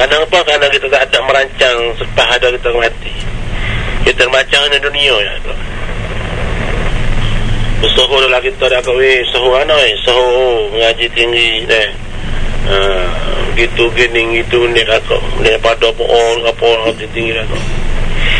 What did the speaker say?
Kadang-kadang apa? Kerana kita tak ada merancang selepas ada kita mati. Kita merancang di dunia ya. Usaha lah kita dah kahwin, usaha mana usaha mengaji tinggi deh. Gitu gini gitu ni kakak daripada pohon apa tinggi kakak.